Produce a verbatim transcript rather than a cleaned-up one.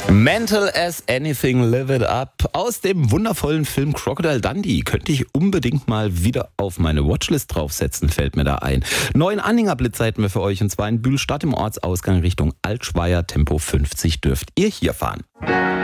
Mental as Anything, Live It Up. Aus dem wundervollen Film Crocodile Dundee könnte ich unbedingt mal wieder auf meine Watchlist draufsetzen, fällt mir da ein. Neuen Anhängerblitz hätten wir für euch, und zwar in Bühl Stadt im Ortsausgang Richtung Altschweier. Tempo fünfzig dürft ihr hier fahren.